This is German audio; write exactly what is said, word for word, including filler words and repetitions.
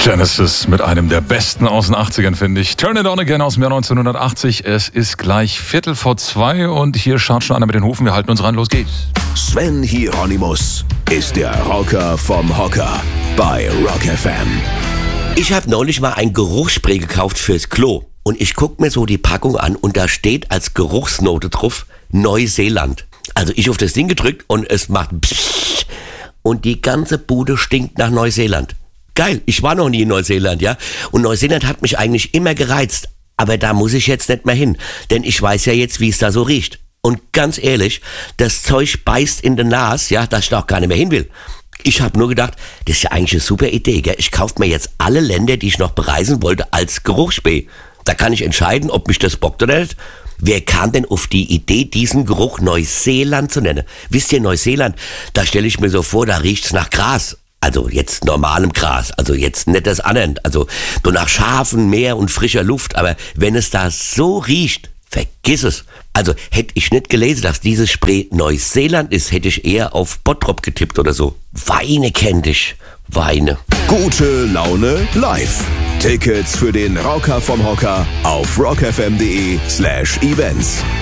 Genesis mit einem der besten aus den achtzigern, finde ich. Turn It On Again aus dem Jahr neunzehnhundertachtzig. Es ist gleich Viertel vor zwei und hier schaut schon einer mit den Hufen. Wir halten uns ran, los geht's. Sven Hieronymus ist der Rocker vom Hocker bei Rock F M. Ich habe neulich mal ein Geruchsspray gekauft fürs Klo. Und ich guck mir so die Packung an und da steht als Geruchsnote drauf Neuseeland. Also ich auf das Ding gedrückt und es macht pssst und die ganze Bude stinkt nach Neuseeland. Geil, ich war noch nie in Neuseeland, ja. Und Neuseeland hat mich eigentlich immer gereizt. Aber da muss ich jetzt nicht mehr hin. Denn ich weiß ja jetzt, wie es da so riecht. Und ganz ehrlich, das Zeug beißt in die Nase, ja, dass ich da auch gar nicht mehr hin will. Ich habe nur gedacht, das ist ja eigentlich eine super Idee, gell. Ich kaufe mir jetzt alle Länder, die ich noch bereisen wollte, als Geruchsspray. Da kann ich entscheiden, ob mich das bockt oder nicht. Wer kam denn auf die Idee, diesen Geruch Neuseeland zu nennen? Wisst ihr, Neuseeland, da stelle ich mir so vor, da riecht's nach Gras. Also jetzt normalem Gras, also jetzt nicht das andere, also nur nach Schafen, Meer und frischer Luft. Aber wenn es da so riecht, vergiss es. Also hätte ich nicht gelesen, dass dieses Spray Neuseeland ist, hätte ich eher auf Bottrop getippt oder so. Weine kenn dich, Weine. Gute Laune live. Tickets für den Rocker vom Hocker auf rockfm.de slash events.